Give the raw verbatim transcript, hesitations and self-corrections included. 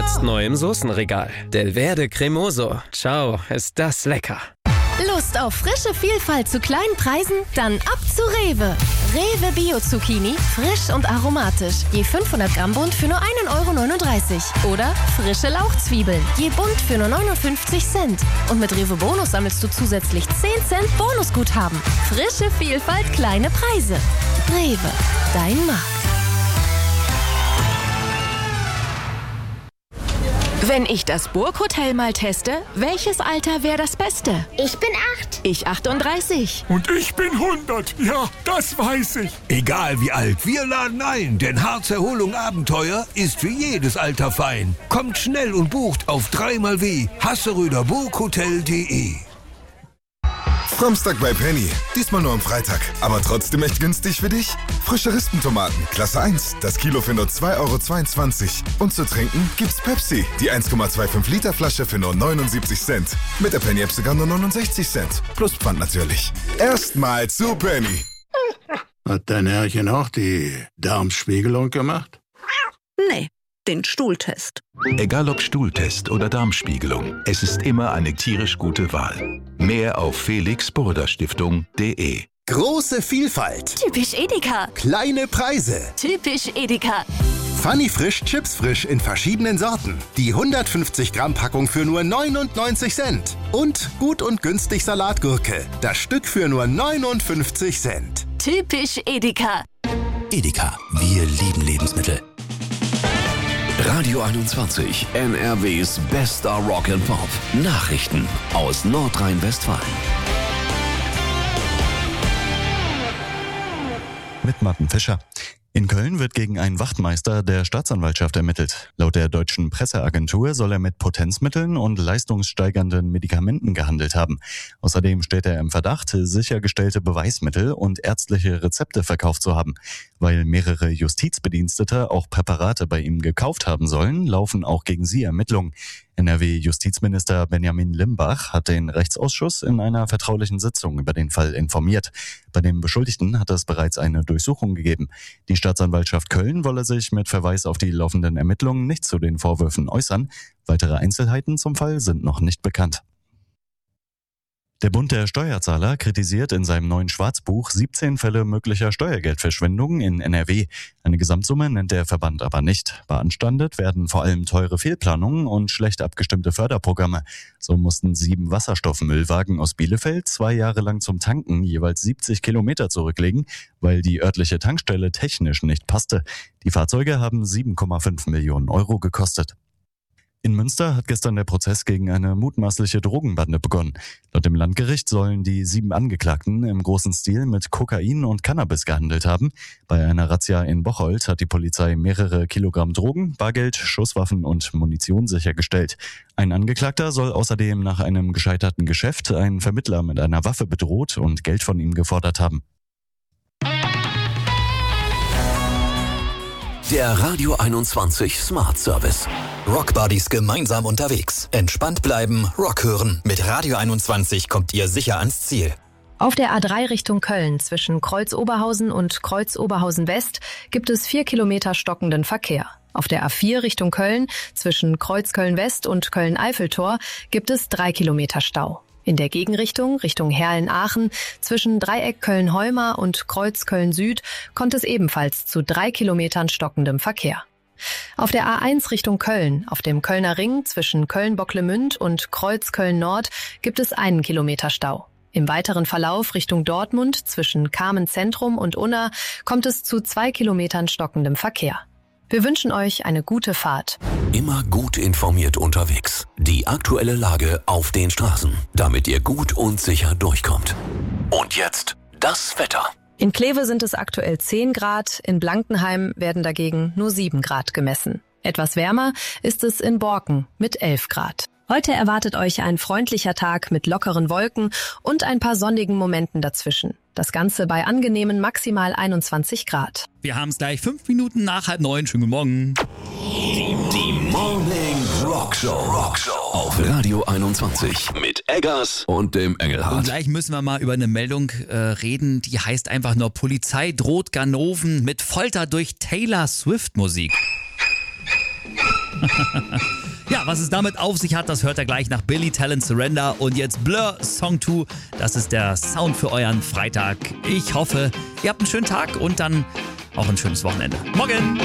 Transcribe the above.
Jetzt neu im Soßenregal. Delverde Cremoso. Ciao, ist das lecker. Lust auf frische Vielfalt zu kleinen Preisen? Dann ab zu Rewe. Rewe Bio Zucchini, frisch und aromatisch. Je fünfhundert Gramm Bund für nur ein Euro neununddreißig. Oder frische Lauchzwiebeln, je Bund für nur neunundfünfzig Cent. Und mit Rewe Bonus sammelst du zusätzlich zehn Cent Bonusguthaben. Frische Vielfalt, kleine Preise. Rewe, dein Markt. Wenn ich das Burghotel mal teste, welches Alter wäre das Beste? Ich bin acht. Ich achtunddreißig. Und ich bin hundert. Ja, das weiß ich. Egal wie alt, wir laden ein, denn Harzerholung Abenteuer ist für jedes Alter fein. Kommt schnell und bucht auf dreimal w Hasseröder Burghotel punkt de. Samstag bei Penny. Diesmal nur am Freitag. Aber trotzdem echt günstig für dich? Frische Rispentomaten, Klasse eins. Das Kilo für nur zwei Euro zweiundzwanzig. Und zu trinken gibt's Pepsi. Die eins Komma fünfundzwanzig Liter Flasche für nur neunundsiebzig Cent. Mit der Penny-App sogar nur neunundsechzig Cent. Plus Pfand natürlich. Erstmal zu Penny. Hat dein Herrchen auch die Darmspiegelung gemacht? Nee, den Stuhltest. Egal ob Stuhltest oder Darmspiegelung, es ist immer eine tierisch gute Wahl. Mehr auf felix burda stiftung punkt de. Große Vielfalt. Typisch Edeka. Kleine Preise. Typisch Edeka. Funny Frisch Chips Frisch in verschiedenen Sorten. Die hundertfünfzig Gramm Packung für nur neunundneunzig Cent. Und gut und günstig Salatgurke. Das Stück für nur neunundfünfzig Cent. Typisch Edeka. Edeka, wir lieben Lebensmittel. Radio einundzwanzig, N R Ws bester Rock and Pop. Nachrichten aus Nordrhein-Westfalen. Mit Martin Fischer. In Köln wird gegen einen Wachtmeister der Staatsanwaltschaft ermittelt. Laut der deutschen Presseagentur soll er mit Potenzmitteln und leistungssteigernden Medikamenten gehandelt haben. Außerdem steht er im Verdacht, sichergestellte Beweismittel und ärztliche Rezepte verkauft zu haben. Weil mehrere Justizbedienstete auch Präparate bei ihm gekauft haben sollen, laufen auch gegen sie Ermittlungen. N R W-Justizminister Benjamin Limbach hat den Rechtsausschuss in einer vertraulichen Sitzung über den Fall informiert. Bei dem Beschuldigten hat es bereits eine Durchsuchung gegeben. Die Staatsanwaltschaft Köln wolle sich mit Verweis auf die laufenden Ermittlungen nicht zu den Vorwürfen äußern. Weitere Einzelheiten zum Fall sind noch nicht bekannt. Der Bund der Steuerzahler kritisiert in seinem neuen Schwarzbuch siebzehn Fälle möglicher Steuergeldverschwendung in N R W. Eine Gesamtsumme nennt der Verband aber nicht. Beanstandet werden vor allem teure Fehlplanungen und schlecht abgestimmte Förderprogramme. So mussten sieben Wasserstoffmüllwagen aus Bielefeld zwei Jahre lang zum Tanken jeweils siebzig Kilometer zurücklegen, weil die örtliche Tankstelle technisch nicht passte. Die Fahrzeuge haben sieben Komma fünf Millionen Euro gekostet. In Münster hat gestern der Prozess gegen eine mutmaßliche Drogenbande begonnen. Laut dem Landgericht sollen die sieben Angeklagten im großen Stil mit Kokain und Cannabis gehandelt haben. Bei einer Razzia in Bocholt hat die Polizei mehrere Kilogramm Drogen, Bargeld, Schusswaffen und Munition sichergestellt. Ein Angeklagter soll außerdem nach einem gescheiterten Geschäft einen Vermittler mit einer Waffe bedroht und Geld von ihm gefordert haben. Der Radio einundzwanzig Smart Service. Rockbuddies gemeinsam unterwegs. Entspannt bleiben, Rock hören. Mit Radio einundzwanzig kommt ihr sicher ans Ziel. Auf der A drei Richtung Köln zwischen Kreuz-Oberhausen und Kreuz-Oberhausen-West gibt es vier Kilometer stockenden Verkehr. Auf der A vier Richtung Köln zwischen Kreuz-Köln-West und Köln-Eiffeltor gibt es drei Kilometer Stau. In der Gegenrichtung, Richtung Herlen-Aachen, zwischen Dreieck Köln-Heumar und Kreuz Köln-Süd kommt es ebenfalls zu drei Kilometern stockendem Verkehr. Auf der A eins Richtung Köln, auf dem Kölner Ring zwischen Köln-Bocklemünd und Kreuz Köln-Nord gibt es einen Kilometer Stau. Im weiteren Verlauf Richtung Dortmund zwischen Kamen-Zentrum und Unna kommt es zu zwei Kilometern stockendem Verkehr. Wir wünschen euch eine gute Fahrt. Immer gut informiert unterwegs. Die aktuelle Lage auf den Straßen, damit ihr gut und sicher durchkommt. Und jetzt das Wetter. In Kleve sind es aktuell zehn Grad, in Blankenheim werden dagegen nur sieben Grad gemessen. Etwas wärmer ist es in Borken mit elf Grad. Heute erwartet euch ein freundlicher Tag mit lockeren Wolken und ein paar sonnigen Momenten dazwischen. Das Ganze bei angenehmen maximal einundzwanzig Grad. Wir haben es gleich fünf Minuten nach halb neun. Schönen guten Morgen. Die Morning Rock Show. Rock Show auf Radio einundzwanzig mit Eggers und dem Engelhardt. Und gleich müssen wir mal über eine Meldung äh, reden, die heißt einfach nur: Polizei droht Ganoven mit Folter durch Taylor Swift Musik. Ja, was es damit auf sich hat, das hört ihr gleich nach Billy Talent Surrender. Und jetzt Blur Song zwei. Das ist der Sound für euren Freitag. Ich hoffe, ihr habt einen schönen Tag und dann auch ein schönes Wochenende. Morgen!